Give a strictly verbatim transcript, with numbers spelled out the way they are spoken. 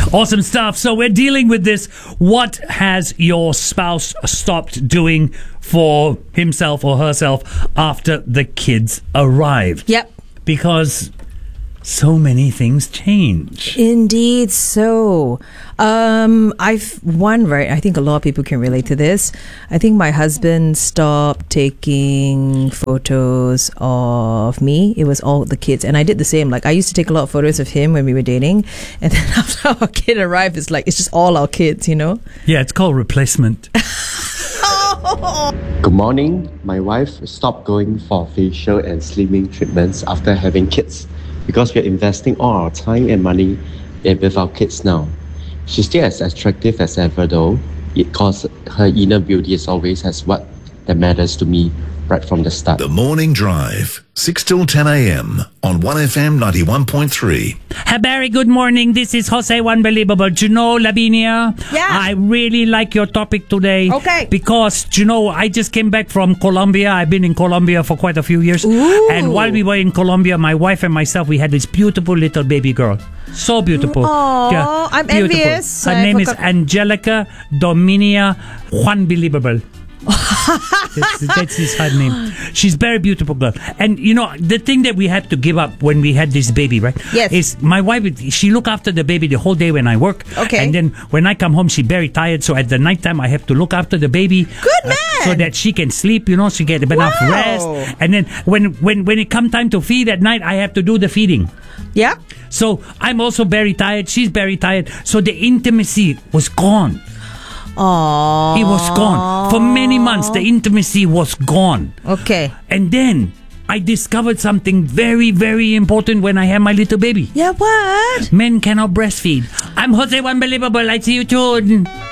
Awesome stuff. So we're dealing with this. What has your spouse stopped doing for himself or herself after the kids arrived? Yep. Because so many things change. Indeed so. Um, I've one, right, I think a lot of people can relate to this. I think my husband stopped taking photos of me. It was all the kids. And I did the same. Like, I used to take a lot of photos of him when we were dating. And then after our kid arrived, it's like, it's just all our kids, you know? Yeah, it's called replacement. Good morning. My wife stopped going for facial and slimming treatments after having kids because we're investing all our time and money in with our kids now. She's still as attractive as ever though, because her inner beauty is always as what that matters to me right from the start. The Morning Drive, six till ten a.m. on one F M ninety-one point three. Hi Barry, good morning. This is Jose Unbelievable. Do you know, Lavinia? Yeah. I really like your topic today. Okay. Because, do you know, I just came back from Colombia. I've been in Colombia for quite a few years. Ooh. And while we were in Colombia, my wife and myself, we had this beautiful little baby girl. So beautiful. Aw, I'm envious. Her I name is forgot- Angelica Dominia Unbelievable. that's, that's his her name. She's very beautiful girl. And you know, the thing that we had to give up when we had this baby, right? Yes. Is my wife, she look after the baby the whole day when I work. Okay. And then when I come home, she very tired. So at the nighttime, I have to look after the baby. Good man. Uh, so that she can sleep, you know, she get enough Wow. rest. And then when, when, when it come time to feed at night, I have to do the feeding. Yeah. So I'm also very tired. She's very tired. So the intimacy was gone. Aww. It was gone. For many months, the intimacy was gone. Okay. And then I discovered something very, very important when I had my little baby. Yeah, what? Men cannot breastfeed. I'm Jose Unbelievable. I see you soon.